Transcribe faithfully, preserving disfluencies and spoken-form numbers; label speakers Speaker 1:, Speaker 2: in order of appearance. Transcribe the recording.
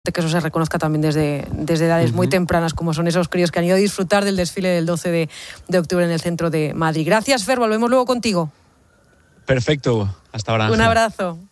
Speaker 1: que eso se reconozca también desde, desde edades uh-huh. muy tempranas, como son esos críos que han ido a disfrutar del desfile del doce de, de octubre en el centro de Madrid. Gracias, Fer, volvemos luego contigo.
Speaker 2: Perfecto, hasta ahora.
Speaker 1: Un abrazo.